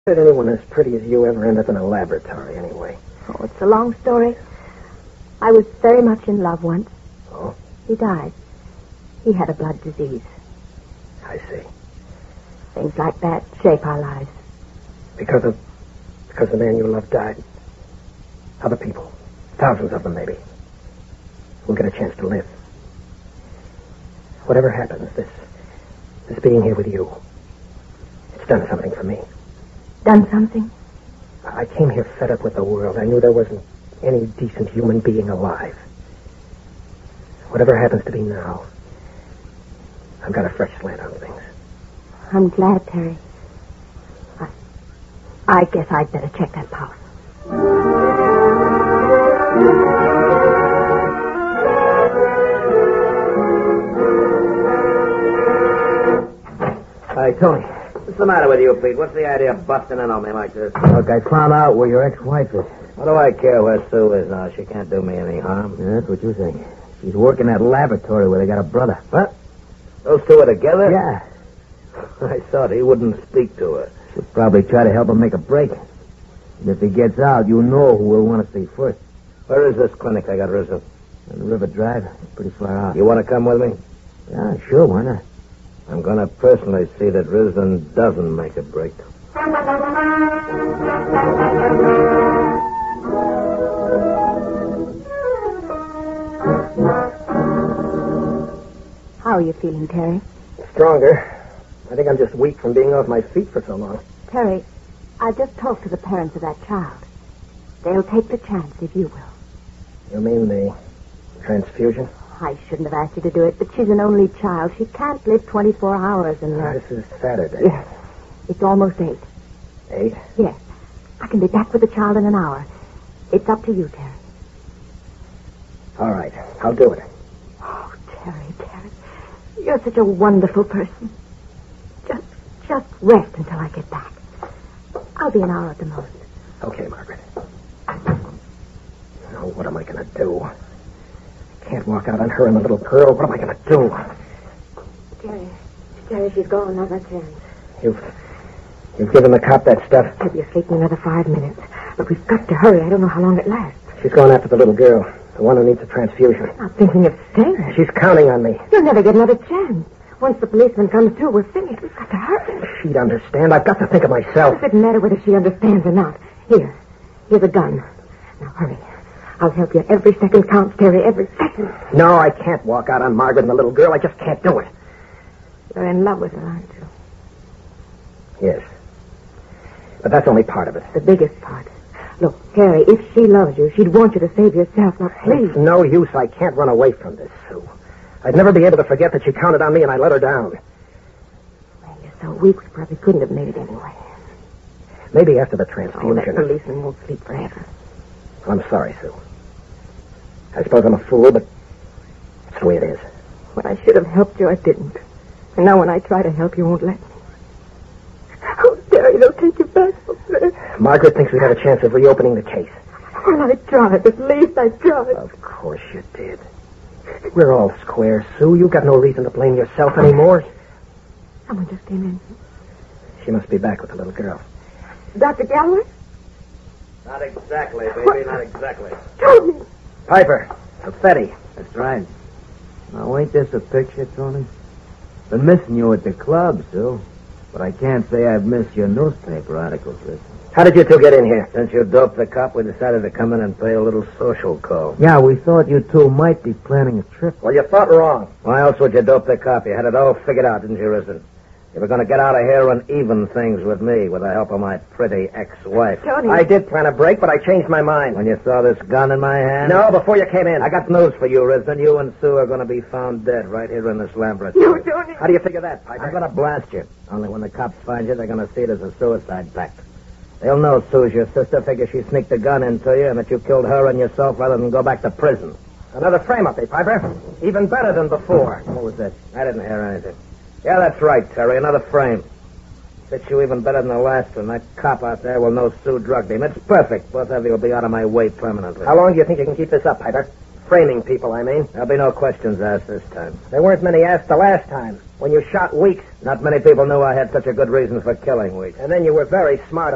Did anyone as pretty as you ever end up in a laboratory, anyway? Oh, it's a long story. I was very much in love once. Oh? He died. He had a blood disease. I see. Things like that shape our lives. Because the man you loved died. Other people. Thousands of them, maybe. Will get a chance to live. Whatever happens, this being here with you, it's done something for me. Done something? I came here fed up with the world. I knew there wasn't any decent human being alive. Whatever happens to me now, I've got a fresh slant on things. I'm glad, Terry. I guess I'd better check that pulse. Hi, Tony. What's the matter with you, Pete? What's the idea of busting in on me like this? Look, I found out where your ex-wife is. What do I care where Sue is now? She can't do me any harm. Yeah, that's what you think. She's working at laboratory where they got a brother. What? Those two are together? Yeah. I thought he wouldn't speak to her. She'll probably try to help him make a break. And if he gets out, you know who will want to see first. Where is this clinic I got risen? On River Drive. It's pretty far out. You want to come with me? Yeah, sure, why not? I'm going to personally see that Risden doesn't make a break. How are you feeling, Terry? Stronger. I think I'm just weak from being off my feet for so long. Terry, I just talked to the parents of that child. They'll take the chance if you will. You mean the transfusion? I shouldn't have asked you to do it, but she's an only child. She can't live 24 hours unless... This is Saturday. Yes. It's almost 8. 8? Yes. I can be back with the child in an hour. It's up to you, Terry. All right. I'll do it. Oh, Terry. You're such a wonderful person. Just rest until I get back. I'll be an hour at the most. Okay, Margaret. Now, what am I going to do? I can't walk out on her and the little girl. What am I going to do? Terry, she's gone. Not a chance. You've given the cop that stuff? She'll be asleep in another 5 minutes. But we've got to hurry. I don't know how long it lasts. She's going after the little girl, the one who needs a transfusion. I'm thinking of staying. She's counting on me. You'll never get another chance. Once the policeman comes through, we're finished. We've got to hurry. She'd understand. I've got to think of myself. It doesn't matter whether she understands or not. Here's a gun. Now, hurry. I'll help you. Every second counts, Terry. Every second. No, I can't walk out on Margaret and the little girl. I just can't do it. You're in love with her, aren't you? Yes. But that's only part of it. The biggest part. Look, Terry, if she loves you, she'd want you to save yourself. Now, please. It's no use. I can't run away from this, Sue. I'd never be able to forget that she counted on me and I let her down. Well, you're so weak, we probably couldn't have made it anyway. Maybe after the Oh, transfusion. that policeman won't sleep forever. Well, I'm sorry, Sue. I suppose I'm a fool, but that's the way it is. When I should have helped you, I didn't. And now when I try to help, you won't let me. Oh, Terry, they'll take you back from there. Margaret thinks we have a chance of reopening the case. Well, I tried. At least I tried. Of course you did. We're all square, Sue. You've got no reason to blame yourself anymore. Someone just came in. She must be back with the little girl. Dr. Galloway? Not exactly, baby, not exactly. Tony! Piper. Fetti. That's right. Now, ain't this a picture, Tony? Been missing you at the club, Sue. But I can't say I've missed your newspaper articles, listen. How did you two get in here? Since you doped the cop, we decided to come in and pay a little social call. Yeah, we thought you two might be planning a trip. Well, you thought wrong. Why else would you dope the cop? You had it all figured out, didn't you, Risden? You were going to get out of here and even things with me with the help of my pretty ex-wife. Tony! I did plan a break, but I changed my mind. When you saw this gun in my hand? No, before you came in. I got news for you, Risden. You and Sue are going to be found dead right here in this laboratory. No, Tony! How do you figure that, Piper? I'm going to blast you. Only when the cops find you, they're going to see it as a suicide pact. They'll know Sue's your sister, figure she sneaked the gun into you, and that you killed her and yourself rather than go back to prison. Another frame-up, eh, Piper? Even better than before. What was that? I didn't hear anything. Yeah, that's right, Terry. Another frame. Fits you even better than the last one. That cop out there will know Sue drugged him. It's perfect. Both of you will be out of my way permanently. How long do you think you can keep this up, Piper? Framing people, I mean. There'll be no questions asked this time. There weren't many asked the last time, when you shot Weeks. Not many people knew I had such a good reason for killing Weeks. And then you were very smart